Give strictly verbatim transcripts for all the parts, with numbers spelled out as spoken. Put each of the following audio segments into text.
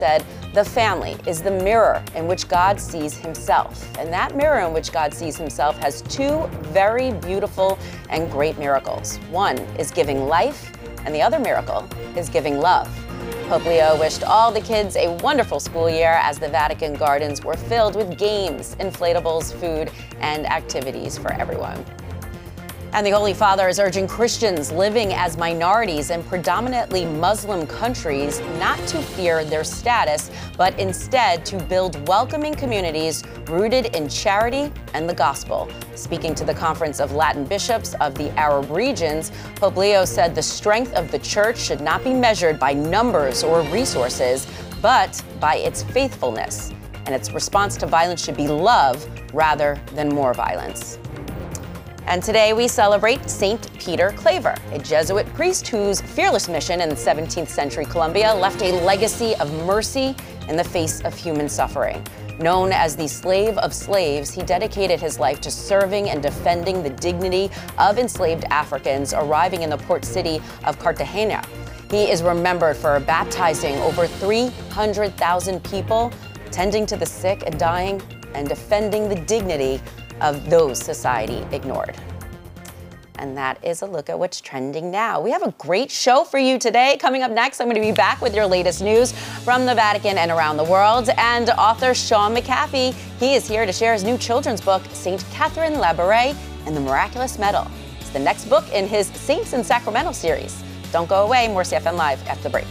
said, the family is the mirror in which God sees himself. And that mirror in which God sees himself has two very beautiful and great miracles. One is giving life, and the other miracle is giving love. Pope Leo wished all the kids a wonderful school year as the Vatican gardens were filled with games, inflatables, food, and activities for everyone. And the Holy Father is urging Christians living as minorities in predominantly Muslim countries not to fear their status, but instead to build welcoming communities rooted in charity and the gospel. Speaking to the Conference of Latin Bishops of the Arab regions, Pope Leo said the strength of the church should not be measured by numbers or resources, but by its faithfulness. And its response to violence should be love rather than more violence. And today we celebrate Saint Peter Claver, a Jesuit priest whose fearless mission in the seventeenth century Colombia left a legacy of mercy in the face of human suffering. Known as the slave of slaves, he dedicated his life to serving and defending the dignity of enslaved Africans arriving in the port city of Cartagena. He is remembered for baptizing over three hundred thousand people, tending to the sick and dying, and defending the dignity of those society ignored. And that is a look at what's trending now. We have a great show for you today. Coming up next, I'm going to be back with your latest news from the Vatican and around the world. And author Sean McAfee, he is here to share his new children's book, Saint Catherine Labouré and the Miraculous Medal. It's the next book in his Saints in Sacramento series. Don't go away, more C F N Live after the break.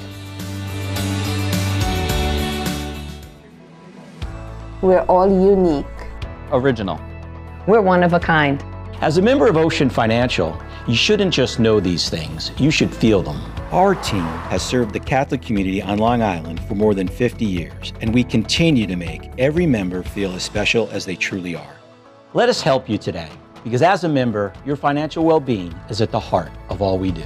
We're all unique. Original. We're one of a kind. As a member of Ocean Financial, you shouldn't just know these things, you should feel them. Our team has served the Catholic community on Long Island for more than fifty years, and we continue to make every member feel as special as they truly are. Let us help you today, because as a member, your financial well-being is at the heart of all we do.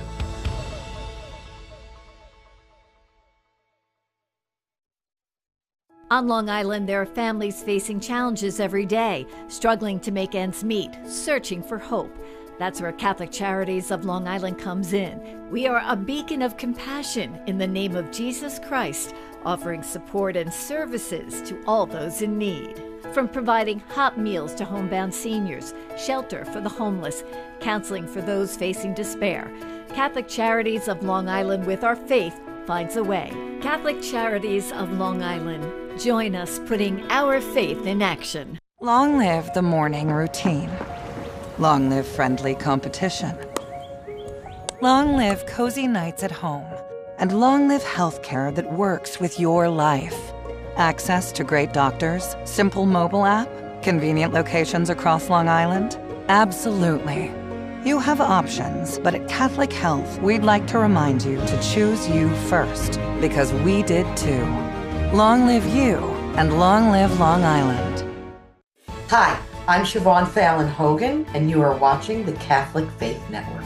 On Long Island, there are families facing challenges every day, struggling to make ends meet, searching for hope. That's where Catholic Charities of Long Island comes in. We are a beacon of compassion in the name of Jesus Christ, offering support and services to all those in need. From providing hot meals to homebound seniors, shelter for the homeless, counseling for those facing despair, Catholic Charities of Long Island, with our faith, finds a way. Catholic Charities of Long Island. Join us putting our faith in action. Long live the morning routine. Long live friendly competition. Long live cozy nights at home. And long live healthcare that works with your life. Access to great doctors, simple mobile app, convenient locations across Long Island? Absolutely. You have options, but at Catholic Health, we'd like to remind you to choose you first, because we did too. Long live you, and long live Long Island. Hi, I'm Siobhan Fallon Hogan, and you are watching the Catholic Faith Network.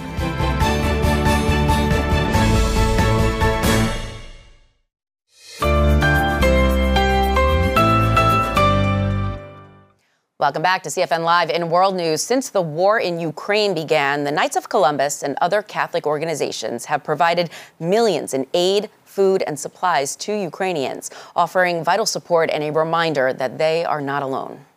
Welcome back to C F N Live in World News. Since the war in Ukraine began, the Knights of Columbus and other Catholic organizations have provided millions in aid, food, and supplies to Ukrainians, offering vital support and a reminder that they are not alone.